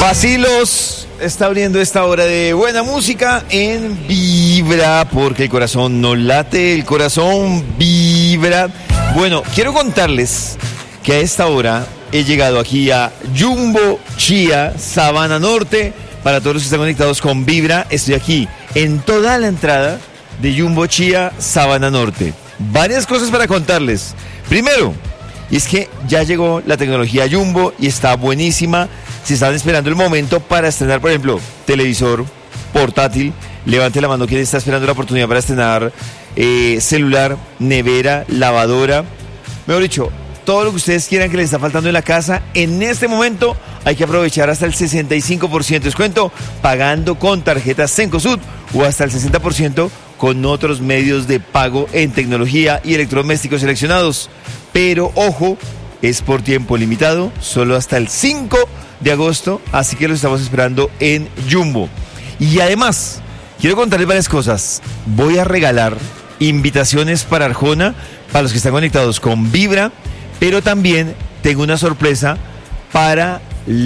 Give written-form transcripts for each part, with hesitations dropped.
Bacilos está abriendo esta hora de buena música en Vibra, porque el corazón no late, el corazón vibra. Bueno, quiero contarles que a esta hora he llegado aquí a Jumbo Chía, Sabana Norte. Para todos los que están conectados con Vibra, estoy aquí en toda la entrada de Jumbo Chía, Sabana Norte. Varias cosas para contarles. Primero, y es que ya llegó la tecnología Jumbo y está buenísima. Si están esperando el momento para estrenar, por ejemplo, televisor portátil, levante la mano quien está esperando la oportunidad para estrenar celular, nevera, lavadora. Mejor dicho, todo lo que ustedes quieran que les está faltando en la casa, en este momento hay que aprovechar hasta el 65% de descuento pagando con tarjeta Cencosud o hasta el 60% con otros medios de pago en tecnología y electrodomésticos seleccionados. Pero ojo, es por tiempo limitado, solo hasta el 5 de agosto, así que lo estamos esperando en Jumbo. Y además, quiero contarles varias cosas. Voy a regalar invitaciones para Arjona, para los que están conectados con Vibra, pero también tengo una sorpresa para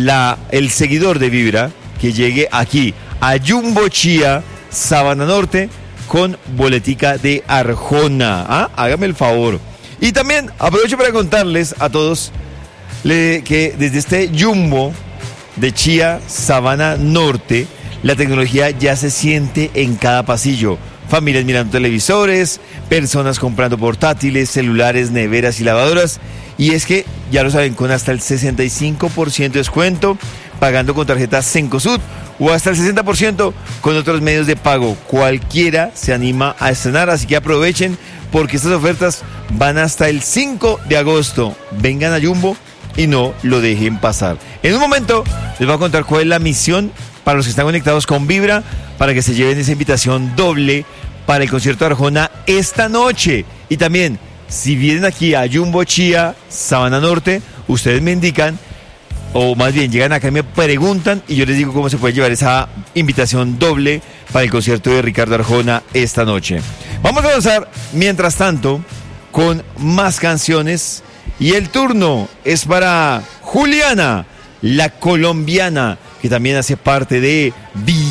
el seguidor de Vibra que llegue aquí a Jumbo Chía, Sabana Norte, con boletica de Arjona. Hágame el favor. Y también aprovecho para contarles a todos que desde este Jumbo de Chía, Sabana Norte, la tecnología ya se siente en cada pasillo. Familias mirando televisores, personas comprando portátiles, celulares, neveras y lavadoras. Y es que, ya lo saben, con hasta el 65% de descuento, pagando con tarjeta Cencosud o hasta el 60% con otros medios de pago. Cualquiera se anima a estrenar, así que aprovechen porque estas ofertas van hasta el 5 de agosto. Vengan a Jumbo y no lo dejen pasar. En un momento les voy a contar cuál es la misión para los que están conectados con Vibra, para que se lleven esa invitación doble para el concierto de Arjona esta noche. Y también, si vienen aquí a Jumbo Chía, Sabana Norte, ustedes me indican, o más bien llegan acá y me preguntan y yo les digo cómo se puede llevar esa invitación doble para el concierto de Ricardo Arjona esta noche. Vamos a avanzar, mientras tanto, con más canciones. Y el turno es para Juliana, la colombiana, que también hace parte de